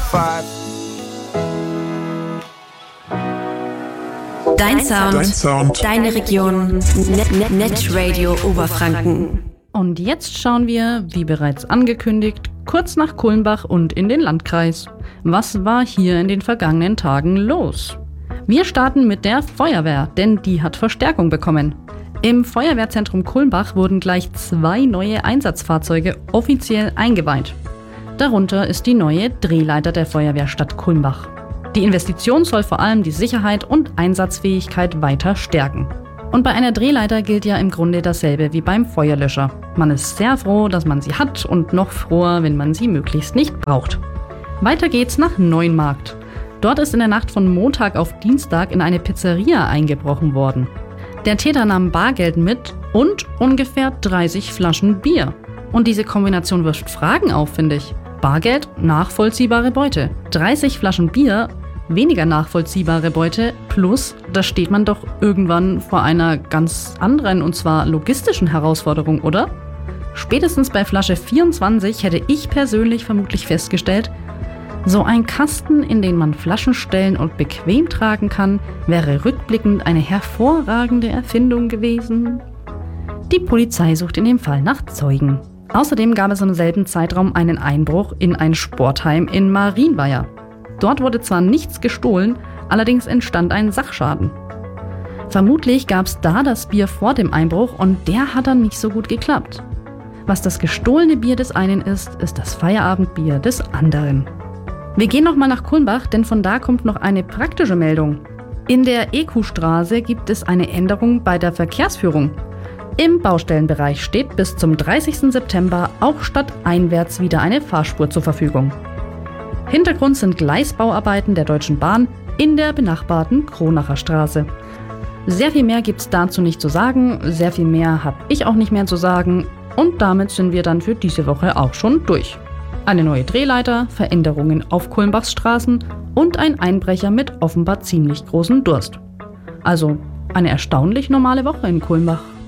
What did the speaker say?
5. Dein Sound, deine Region, Netradio Oberfranken. Und jetzt schauen wir, wie bereits angekündigt, kurz nach Kulmbach und in den Landkreis. Was war hier in den vergangenen Tagen los? Wir starten mit der Feuerwehr, denn die hat Verstärkung bekommen. Im Feuerwehrzentrum Kulmbach wurden gleich 2 neue Einsatzfahrzeuge offiziell eingeweiht. Darunter ist die neue Drehleiter der Feuerwehrstadt Kulmbach. Die Investition soll vor allem die Sicherheit und Einsatzfähigkeit weiter stärken. Und bei einer Drehleiter gilt ja im Grunde dasselbe wie beim Feuerlöscher. Man ist sehr froh, dass man sie hat und noch froher, wenn man sie möglichst nicht braucht. Weiter geht's nach Neuenmarkt. Dort ist in der Nacht von Montag auf Dienstag in eine Pizzeria eingebrochen worden. Der Täter nahm Bargeld mit und ungefähr 30 Flaschen Bier. Und diese Kombination wirft Fragen auf, finde ich. Bargeld, nachvollziehbare Beute. 30 Flaschen Bier, weniger nachvollziehbare Beute, plus, da steht man doch irgendwann vor einer ganz anderen, und zwar logistischen Herausforderung, oder? Spätestens bei Flasche 24 hätte ich persönlich vermutlich festgestellt, so ein Kasten, in den man Flaschen stellen und bequem tragen kann, wäre rückblickend eine hervorragende Erfindung gewesen. Die Polizei sucht in dem Fall nach Zeugen. Außerdem gab es im selben Zeitraum einen Einbruch in ein Sportheim in Marienweiher. Dort wurde zwar nichts gestohlen, allerdings entstand ein Sachschaden. Vermutlich gab es da das Bier vor dem Einbruch und der hat dann nicht so gut geklappt. Was das gestohlene Bier des einen ist, ist das Feierabendbier des anderen. Wir gehen nochmal nach Kulmbach, denn von da kommt noch eine praktische Meldung. In der EQ-Straße gibt es eine Änderung bei der Verkehrsführung. Im Baustellenbereich steht bis zum 30. September auch stadteinwärts wieder eine Fahrspur zur Verfügung. Hintergrund sind Gleisbauarbeiten der Deutschen Bahn in der benachbarten Kronacher Straße. Sehr viel mehr gibt's dazu nicht zu sagen, sehr viel mehr habe ich auch nicht mehr zu sagen und damit sind wir dann für diese Woche auch schon durch. Eine neue Drehleiter, Veränderungen auf Kulmbachs Straßen und ein Einbrecher mit offenbar ziemlich großem Durst. Also eine erstaunlich normale Woche in Kulmbach.